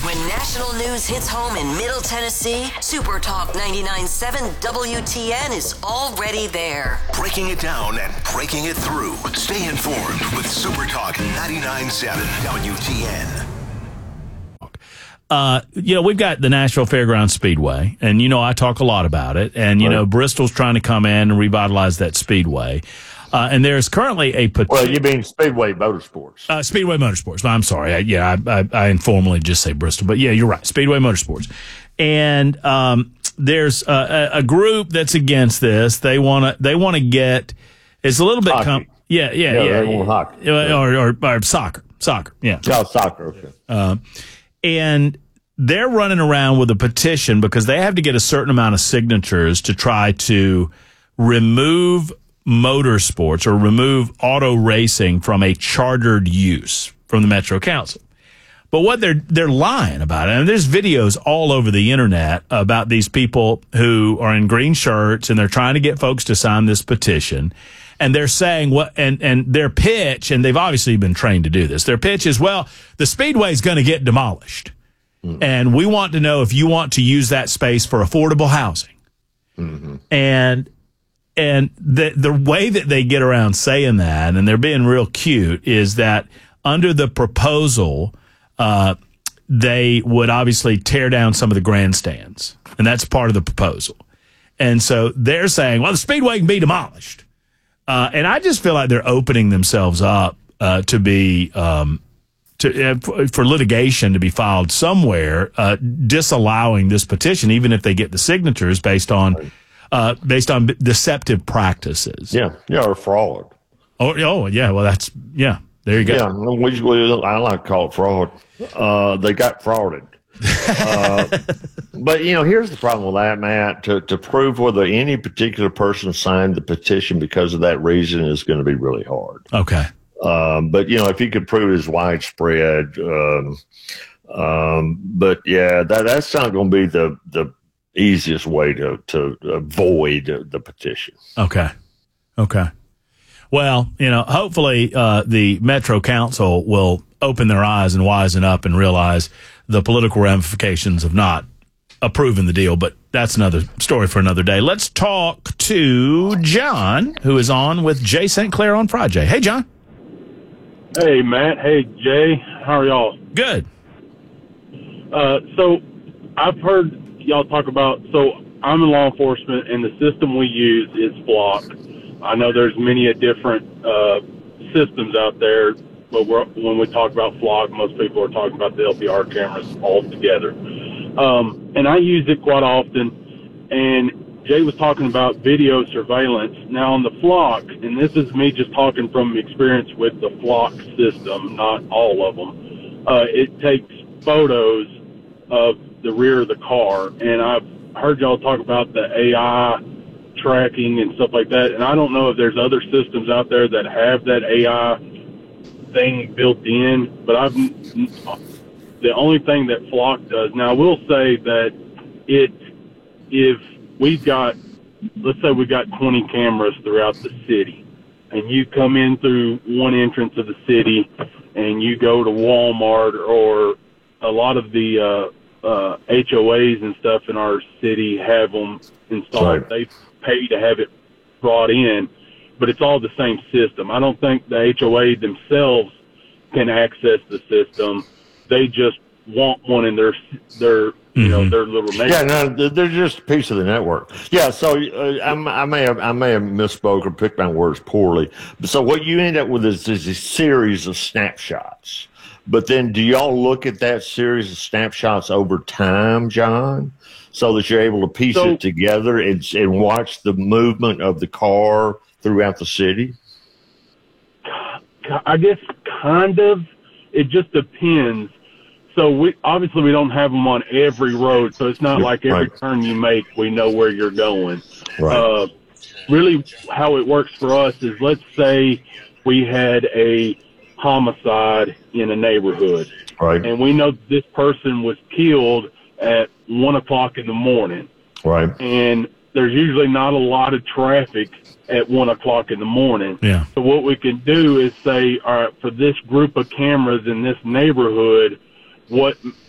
When national news hits home in Middle Tennessee, Super Talk 99.7 WTN is already there. Breaking it down and breaking it through. Stay informed with Super Talk 99.7 WTN. We've got the Nashville Fairgrounds Speedway, and, I talk a lot about it. And, Bristol's trying to come in and revitalize that speedway. And there's currently a petition. Well, you mean Speedway Motorsports. Speedway Motorsports. I'm sorry. I informally just say Bristol. But, yeah, you're right. Speedway Motorsports. And there's a group that's against this. They want to get – it's a little bit – Yeah. They want hockey. Or soccer. Soccer, yeah. Oh, soccer, okay. And they're running around with a petition because they have to get a certain amount of signatures to try to remove motorsports or remove auto racing from a chartered use from the Metro Council. But what they're lying about it, and there's videos all over the internet about these people who are in green shirts and they're trying to get folks to sign this petition. And they're saying and their pitch, and they've obviously been trained to do this. Their pitch is, well, the speedway is going to get demolished. Mm-hmm. And we want to know if you want to use that space for affordable housing. Mm-hmm. And the way that they get around saying that, and they're being real cute, is that under the proposal, they would obviously tear down some of the grandstands. And that's part of the proposal. And so they're saying, well, the speedway can be demolished. And I just feel like they're opening themselves up to be for litigation to be filed somewhere, disallowing this petition, even if they get the signatures based on deceptive practices. Yeah, or fraud. Oh, yeah. Well, there you go. Yeah, I like to call it fraud. They got frauded. But here's the problem with that, Matt. To prove whether any particular person signed the petition because of that reason is going to be really hard. Okay. But if you could prove it's widespread, but yeah, that's not going to be the easiest way to avoid the petition. Okay. Well, hopefully the Metro Council will open their eyes and wisen up and realize the political ramifications of not approving the deal, but that's another story for another day. Let's talk to John, who is on with Jay St. Clair on Friday. Hey, John. Hey, Matt. Hey, Jay. How are y'all? Good. So I've heard y'all talk about, I'm in law enforcement, and the system we use is Flock. I know there's many different systems out there, but when we talk about Flock, most people are talking about the LPR cameras altogether. And I use it quite often. And Jay was talking about video surveillance. Now on the Flock, and this is me just talking from experience with the Flock system, not all of them, it takes photos of the rear of the car. And I've heard y'all talk about the AI tracking and stuff like that. And I don't know if there's other systems out there that have that AI thing built in, but the only thing that Flock does. Now, I will say that if we've got, let's say we got 20 cameras throughout the city, and you come in through one entrance of the city, and you go to Walmart or a lot of the HOAs and stuff in our city have them installed. Right. They pay to have it brought in, but it's all the same system. I don't think the HOA themselves can access the system. They just want one in their their little neighborhood. Yeah, no, they're just a piece of the network. Yeah, so I may have misspoke or picked my words poorly. So what you end up with is a series of snapshots. But then do y'all look at that series of snapshots over time, John, so that you're able to piece it together and watch the movement of the car throughout the city? I guess kind of. It just depends. So we don't have them on every road, so it's not like every turn you make, we know where you're going. Right. Really, how it works for us is, let's say we had a homicide in a neighborhood, right, and we know this person was killed at 1 o'clock in the morning, right, and there's usually not a lot of traffic at 1 o'clock in the morning. Yeah. So what we can do is say, all right, for this group of cameras in this neighborhood, what